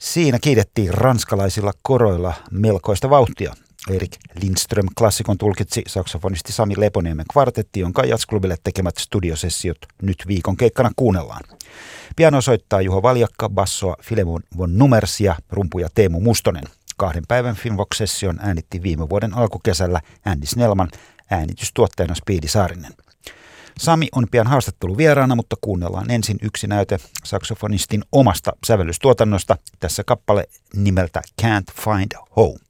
Siinä kiitettiin ranskalaisilla koroilla melkoista vauhtia. Erik Lindström klassikon tulkitsi saksofonisti Sami Leponiemen kvartetti, jonka jazzklubille tekemät studiosessiot nyt viikon keikkana kuunnellaan. Piano soittaa Juho Valjakka, bassoa Filemon von Nummers ja rumpuja Teemu Mustonen. 2 päivän Finvox-session äänitti viime vuoden alkukesällä Andy Snellman, äänitystuottajana Speedy Saarinen. Sami on pian haastatteluvieraana, mutta kuunnellaan ensin yksi näyte saksofonistin omasta sävellystuotannosta. Tässä kappale nimeltä Can't Find Home.